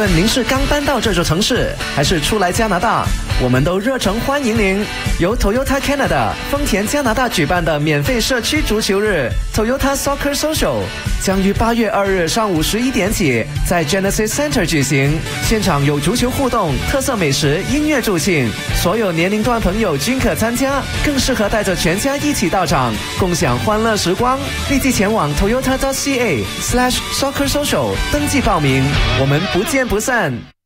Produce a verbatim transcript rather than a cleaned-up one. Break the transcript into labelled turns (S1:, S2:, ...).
S1: 论您是刚搬到这座城市，还是初来加拿大，我们都热诚欢迎您。由 Toyota Canada 丰田加拿大举办的免费社区足球日 Toyota Soccer Social 将于八月二日上午十一点起在 Genesis Center 举行，现场有足球互动、特色美食、音乐助兴，所有年龄段朋友均可参加，更适合带着全家一起到场，共享欢乐时光。立即前往 toyota dot c a slash soccer social 登记报名，我们不见不散。